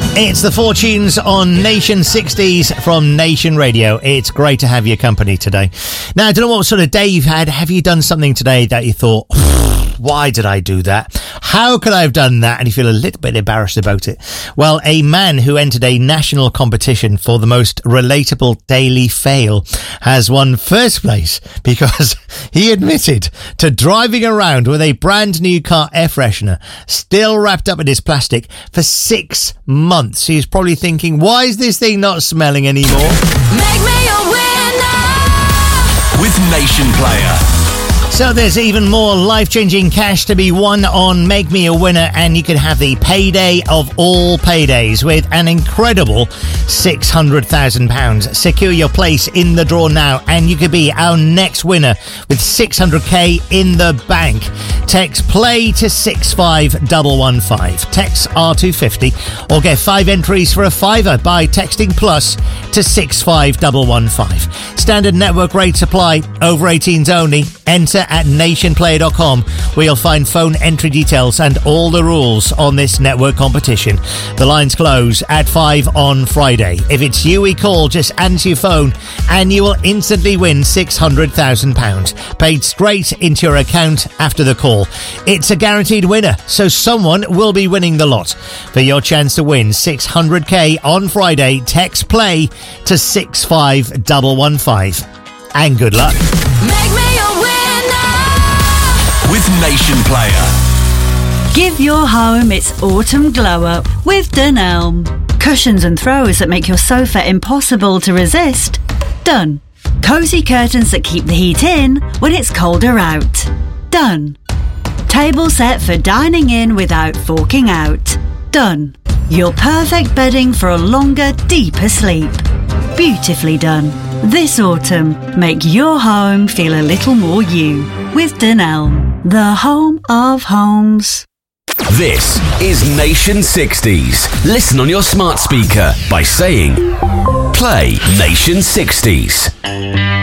It's the Fortunes on Nation 60s from Nation Radio. It's great to have your company today. Now, I don't know what sort of day you've had. Have you done something today that you thought, why did I do that? How could I have done that? And you feel a little bit embarrassed about it. Well, a man who entered a national competition for the most relatable daily fail has won first place because he admitted to driving around with a brand new car air freshener still wrapped up in his plastic for 6 months. He's probably thinking, why is this thing not smelling anymore? Make me a winner with Nation Player. So there's even more life-changing cash to be won on Make Me a Winner, and you can have the payday of all paydays with an incredible £600,000. Secure your place in the draw now, and you could be our next winner with 600k in the bank. Text PLAY to 65115. Text R250 or get 5 entries for a fiver by texting plus to 65115. Standard network rates apply. Over 18s only. Enter at nationplayer.com, where you'll find phone entry details and all the rules on this network competition. The lines close at 5 on Friday. If it's you we call, just answer your phone and you will instantly win £600,000 paid straight into your account after the call. It's a guaranteed winner, so someone will be winning the lot. For your chance to win 600k on Friday, text PLAY to 65115. And good luck. Make me a winner with Nation Player. Give your home its autumn glow up with Dunelm. Cushions and throws that make your sofa impossible to resist. Done. Cozy curtains that keep the heat in when it's colder out. Done. Table set for dining in without forking out. Done. Your perfect bedding for a longer, deeper sleep. Beautifully done. This autumn, make your home feel a little more you with Dunelm, the home of homes. This is Nation 60s. Listen on your smart speaker by saying, Play Nation 60s.